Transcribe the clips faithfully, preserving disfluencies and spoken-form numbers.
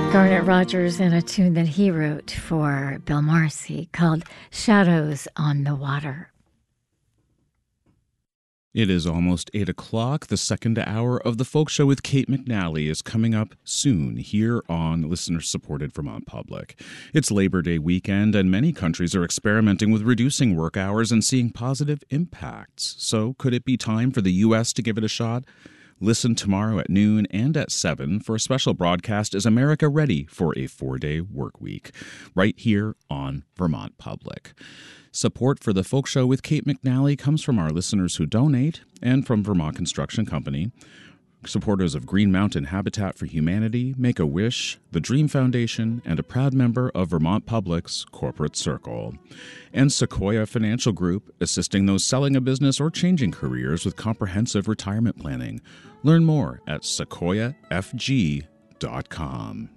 Garnet Rogers in a tune that he wrote for Bill Morrissey called Shadows on the Water. It is almost eight o'clock. The second hour of the Folk Show with Kate McNally is coming up soon here on listener-supported Vermont Public. It's Labor Day weekend, and many countries are experimenting with reducing work hours and seeing positive impacts. So could it be time for the U S to give it a shot? Listen tomorrow at noon and at seven for a special broadcast Is America Ready for a Four-Day Work Week? Right here on Vermont Public. Support for the Folk Show with Kate McNally comes from our listeners who donate and from Vermont Construction Company, supporters of Green Mountain Habitat for Humanity, Make-A-Wish, the Dream Foundation, and a proud member of Vermont Public's Corporate Circle. And Sequoia Financial Group, assisting those selling a business or changing careers with comprehensive retirement planning. Learn more at sequoia f g dot com.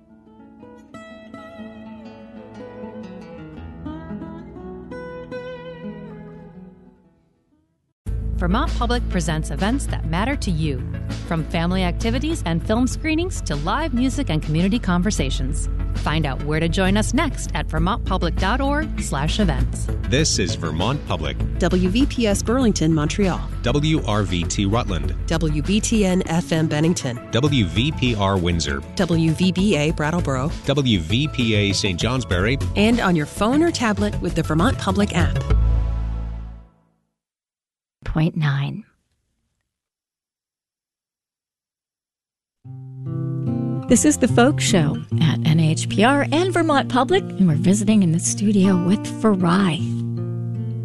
Vermont Public presents events that matter to you, from family activities and film screenings to live music and community conversations. Find out where to join us next at vermontpublic.org slash events. This is Vermont Public. W V P S Burlington, Montreal. W R V T Rutland. W B T N F M Bennington. W V P R Windsor. W V B A Brattleboro. W V P A Saint Johnsbury. And on your phone or tablet with the Vermont Public app. Point nine. This is the Folk Show at N H P R and Vermont Public, and we're visiting in the studio with Farai.